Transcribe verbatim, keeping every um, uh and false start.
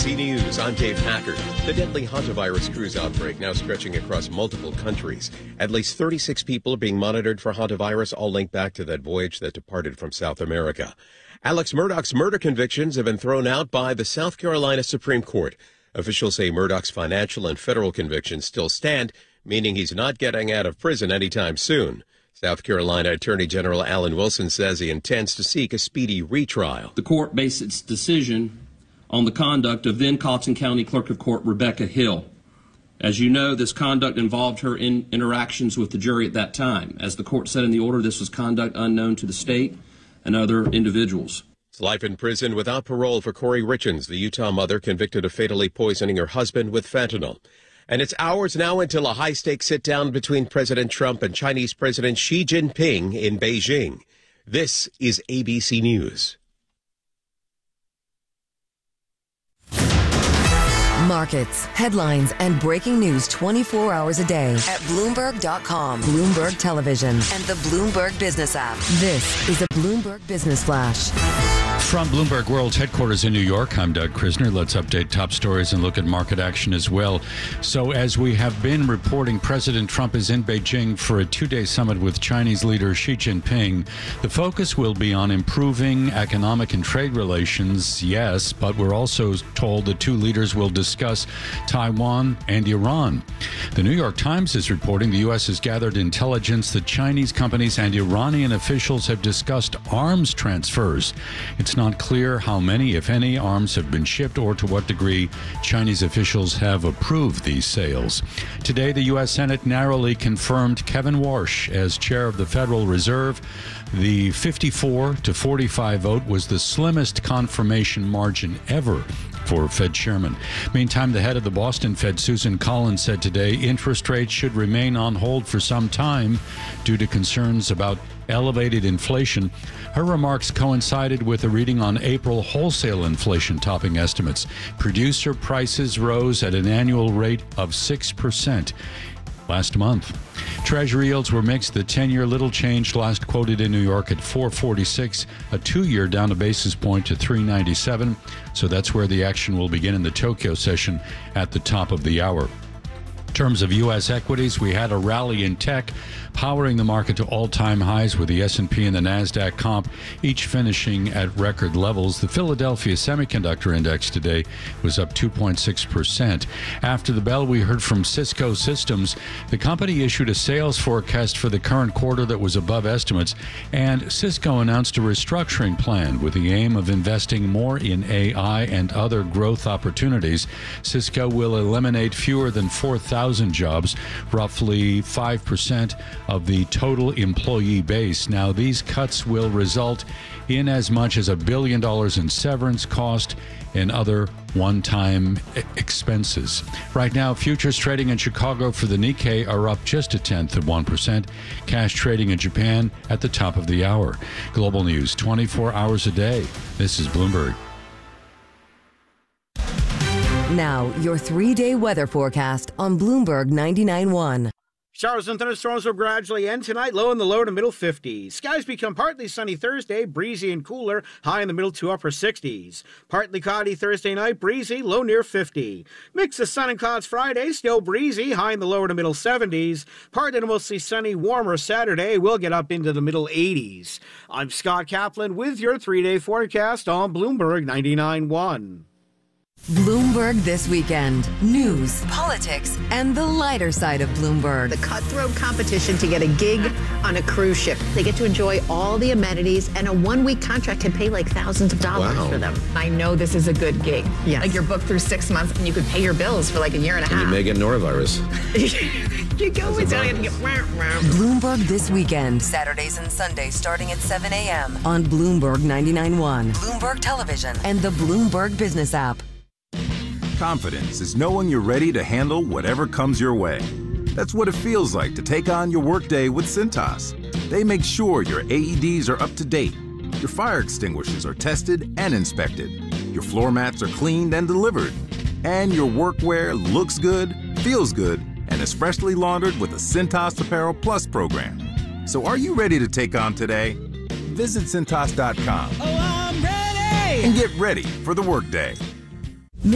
C News, I'm Dave Packard. The deadly hantavirus cruise outbreak now stretching across multiple countries. At least thirty-six people are being monitored for hantavirus, all linked back to that voyage that departed from South America. Alex Murdaugh's murder convictions have been thrown out by the South Carolina Supreme Court. Officials say Murdaugh's financial and federal convictions still stand, meaning he's not getting out of prison anytime soon. South Carolina Attorney General Alan Wilson says he intends to seek a speedy retrial. The court based its decision on the conduct of then Colleton County Clerk of Court Rebecca Hill. As you know, this conduct involved her in interactions with the jury at that time. As the court said in the order, this was conduct unknown to the state and other individuals. It's life in prison without parole for Corey Richens, the Utah mother convicted of fatally poisoning her husband with fentanyl. And it's hours now until a high-stakes sit-down between President Trump and Chinese President Xi Jinping in Beijing. This is A B C News. Markets, headlines, and breaking news twenty-four hours a day at Bloomberg dot com, Bloomberg Television, and the Bloomberg Business app. This is a Bloomberg Business Flash. From Bloomberg World's headquarters in New York, I'm Doug Krisner. Let's update top stories and look at market action as well. So as we have been reporting, President Trump is in Beijing for a two-day summit with Chinese leader Xi Jinping. The focus will be on improving economic and trade relations, yes, but we're also told the two leaders will discuss Taiwan and Iran. The New York Times is reporting the U S has gathered intelligence that Chinese companies and Iranian officials have discussed arms transfers. It's not clear how many, if any, arms have been shipped or to what degree Chinese officials have approved these sales. Today, the U S Senate narrowly confirmed Kevin Warsh as chair of the Federal Reserve. The fifty-four to forty-five vote was the slimmest confirmation margin ever for Fed chairman. Meantime, the head of the Boston Fed, Susan Collins, said today interest rates should remain on hold for some time due to concerns about elevated inflation. Her remarks coincided with a reading on April wholesale inflation topping estimates. Producer prices rose at an annual rate of six percent. Last month. Treasury yields were mixed. The ten-year little changed, last quoted in New York at four forty-six, a two-year down a basis point to three ninety-seven. So that's where the action will begin in the Tokyo session at the top of the hour. In terms of U S equities, we had a rally in tech, powering the market to all-time highs with the S and P and the NASDAQ comp, each finishing at record levels. The Philadelphia Semiconductor Index today was up two point six percent. After the bell, we heard from Cisco Systems. The company issued a sales forecast for the current quarter that was above estimates, and Cisco announced a restructuring plan with the aim of investing more in A I and other growth opportunities. Cisco will eliminate fewer than four thousand jobs, roughly five percent of the total employee base. Now, these cuts will result in as much as a billion dollars in severance cost and other one-time expenses. Right now, futures trading in Chicago for the Nikkei are up just a tenth of one percent. Cash trading in Japan at the top of the hour. Global news twenty-four hours a day. This is Bloomberg. Now, your three-day weather forecast on Bloomberg ninety-nine point one. Showers and thunderstorms will gradually end tonight, low in the low to middle fifties. Skies become partly sunny Thursday, breezy and cooler, high in the middle to upper sixties. Partly cloudy Thursday night, breezy, low near fifty. Mix of sun and clouds Friday, still breezy, high in the lower to middle seventies. Partly to mostly sunny, warmer Saturday, we'll get up into the middle eighties. I'm Scott Kaplan with your three-day forecast on Bloomberg ninety-nine point one. Bloomberg This Weekend. News, politics, and the lighter side of Bloomberg. The cutthroat competition to get a gig on a cruise ship. They get to enjoy all the amenities, and a one-week contract can pay like thousands of dollars wow. for them. I know this is a good gig. Yes. Like you're booked through six months, and you could pay your bills for like a year and a and half. You may get norovirus. You go and tell you to get Bloomberg This Weekend. Saturdays and Sundays starting at seven a.m. on Bloomberg ninety-nine point one, Bloomberg Television, and the Bloomberg Business app. Confidence is knowing you're ready to handle whatever comes your way. That's what it feels like to take on your workday with Cintas. They make sure your A E Ds are up to date, your fire extinguishers are tested and inspected, your floor mats are cleaned and delivered, and your workwear looks good, feels good, and is freshly laundered with the Cintas Apparel Plus program. So are you ready to take on today? Visit Cintas dot com. Oh, I'm ready! And get ready for the workday.